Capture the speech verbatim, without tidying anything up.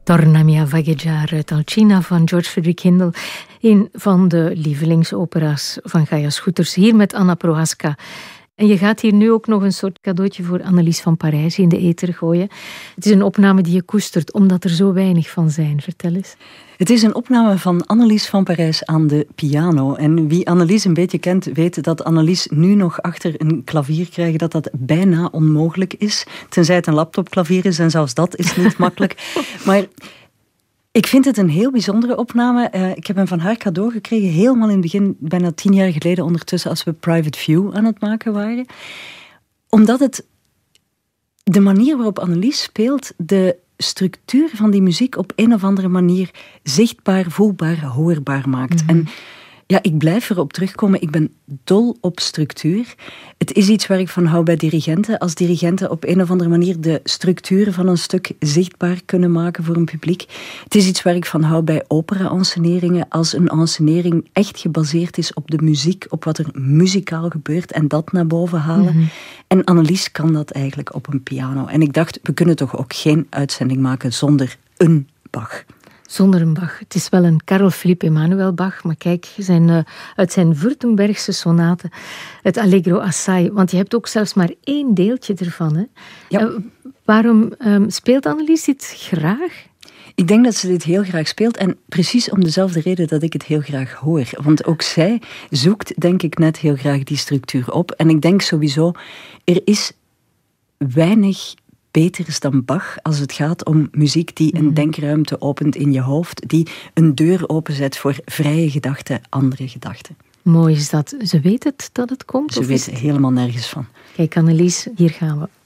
Torna mia vagheggiare uit Alcina van George Frederick Handel. Een van de lievelingsopera's van Gaia Schutters. Hier met Anna Prohaska. En je gaat hier nu ook nog een soort cadeautje voor Annelies van Parijs in de ether gooien. Het is een opname die je koestert, omdat er zo weinig van zijn. Vertel eens. Het is een opname van Annelies van Parijs aan de piano. En wie Annelies een beetje kent, weet dat Annelies nu nog achter een klavier krijgt, dat dat bijna onmogelijk is. Tenzij het een laptopklavier is, en zelfs dat is niet makkelijk. Maar ik vind het een heel bijzondere opname. Uh, ik heb hem van haar cadeau gekregen, helemaal in het begin, bijna tien jaar geleden ondertussen, als we Private View aan het maken waren. Omdat het de manier waarop Annelies speelt, de structuur van die muziek op een of andere manier zichtbaar, voelbaar, hoorbaar maakt. Mm-hmm. En ja, ik blijf erop terugkomen. Ik ben dol op structuur. Het is iets waar ik van hou bij dirigenten. Als dirigenten op een of andere manier de structuren van een stuk zichtbaar kunnen maken voor een publiek. Het is iets waar ik van hou bij opera-enseneringen. Als een ensenering echt gebaseerd is op de muziek, op wat er muzikaal gebeurt en dat naar boven halen. Mm-hmm. En Annelies kan dat eigenlijk op een piano. En ik dacht, we kunnen toch ook geen uitzending maken zonder een Bach. Zonder een Bach. Het is wel een Carl Philipp Emanuel Bach, maar kijk, zijn, uh, uit zijn Württembergse sonate, het Allegro Assai, want je hebt ook zelfs maar één deeltje ervan. Hè? Ja. Uh, waarom um, speelt Annelies dit graag? Ik denk dat ze dit heel graag speelt en precies om dezelfde reden dat ik het heel graag hoor. Want ook zij zoekt, denk ik, net heel graag die structuur op. En ik denk sowieso, er is weinig beters dan Bach als het gaat om muziek die een denkruimte opent in je hoofd, die een deur openzet voor vrije gedachten, andere gedachten. Mooi is dat. Ze weet het dat het komt? Ze weet het... helemaal nergens van. Kijk, Annelies, hier gaan we.